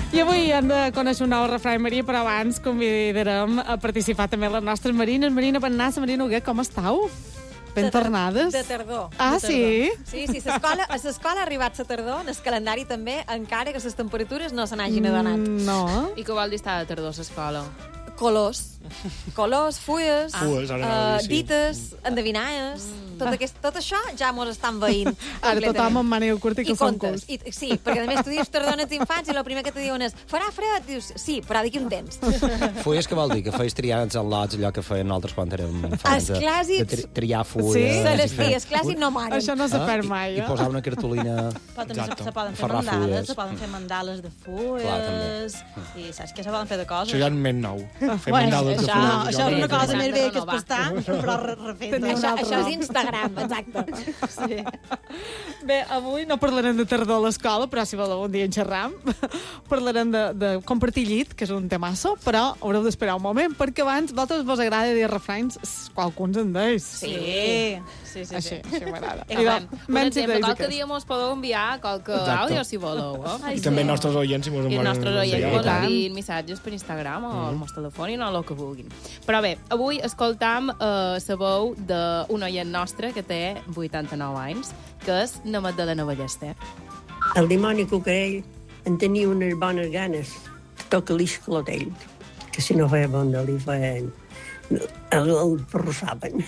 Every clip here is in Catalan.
I avui hem de conèixer un nou refrany, Maria, però abans convidarem a participar també les nostres Marines. Marina Bennassa, Marina Huguet, com estàu? Ben tornades? De tardor. Ah, de tardor. sí? Sí, a l'escola ha arribat la tardor, en el calendari també, encara que les temperatures no se n'hagin adonat. No. I què vol dir estar de tardor a l'escola? Colors, fulles, Fulles, ara anava a dir, sí. dites, endevinalles... Tot això ja mos estan veient. Ara tothom amb màniga curta i I que són contes. culs. Sí, perquè a més tu dius tardor als infants i el primer que te diuen és farà fred? Dius, sí, però d'aquí un temps. Fulles, què vol dir? Que feies triar els al·lots, allò que feien nosaltres quan érem infants. Els clàssics... De triar fulles. Sí? Se les tries, clàssic no maren. Això no se perd mai, I posar una cartolina... Se poden fer Ferrar mandales, fulles. se poden fer mandales de Clar, fulles... I saps que se poden fer de coses? Això ja és més nou. Fer Bueno, mandales de això fulles. és una cosa S'han més de bé que es renovar. pastar, però refent. Això és Instagram, exacte. Sí. Bé, avui no parlarem de tardor a l'escola, però si voleu un dia en xerram, parlarem de compartir llit, que és un temasso, però haureu d'esperar un moment, perquè abans vosaltres vos agrada dir refranys, qualcuns en deis. Sí. Així m'agrada. Per exemple, qualque dia mos podeu enviar qualque àudio, si voleu. I també els nostres oients, si mos I els nostres oients I tant. enviïn missatges per Instagram o al nostre telefonin o el que vulguin. Però bé, avui escoltam la veu d'un oient nostre que té 89 anys, que és na Magdalena Ballester. El dimoni cucarell en tenia unes bones ganes. Toca l'isclotell, que si no feia bon de li feien... El perrossaven.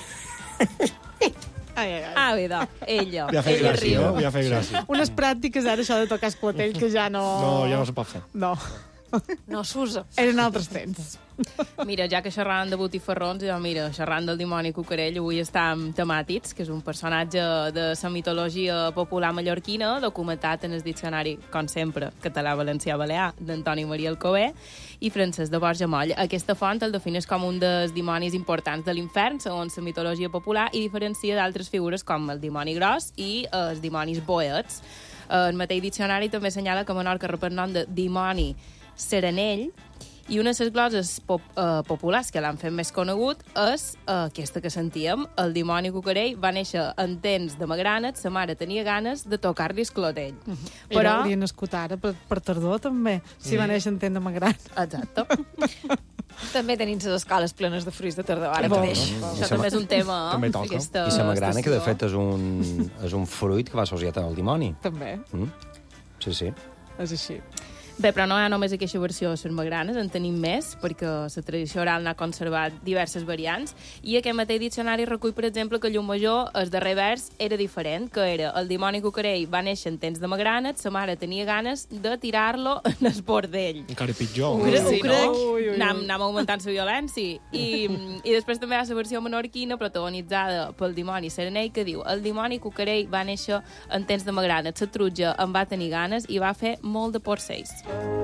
Ah, bé, ella. Ja feia Ella gràcia, riu. no? Ja feia gràcia. Unes pràctiques ara, això de tocar esclatell, que ja no... No, ja no se pot fer. No. No s'usa. Eren altres temps. Mira, ja que xerrant de botifarrons, xerrant del dimoni cucarell, avui estem temàtics, que és un personatge de la mitologia popular mallorquina, documentat en el diccionari, com sempre, català-valencià-balear, d'Antoni Maria Alcover i Francesc de Borja Moll. Aquesta font el defineix com un dels dimonis importants de l'infern, segons la mitologia popular, i diferencia d'altres figures com el dimoni gros i els dimonis boets. El mateix diccionari també assenyala que Menorca rep el nom de dimoni serenell, i una de les gloses populars que l'han fet més conegut és aquesta que sentíem. El dimoni cucarell va néixer en temps de magranes, sa mare tenia ganes de tocar-li el clotell. Però hauria nascut ara, per tardor, també, si va néixer en temps de magran. Exacte. També tenim les escoles plenes de fruits de tardor, ara mateix. Això també és un tema. També toca. I la magrana, que de fet és un fruit que va associat al dimoni. També, Sí, sí. és així. Bé, però no hi ha només aquesta versió de les magranes, en tenim més, perquè la tradició oral n'ha conservat diverses variants, i aquest mateix diccionari recull, per exemple, que Llum Major, el darrer vers, era diferent, que era el dimoni cucarell va néixer en temps de magranes, sa mare tenia ganes de tirar-lo en el bordell. Encara pitjor. Ho crec. Ui. Anem augmentant la violència. I després també hi ha la versió menorquina, protagonitzada pel dimoni serenell, que diu: el dimoni cucarell va néixer en temps de magranes, la trutja en va tenir ganes i va fer molt de porcells.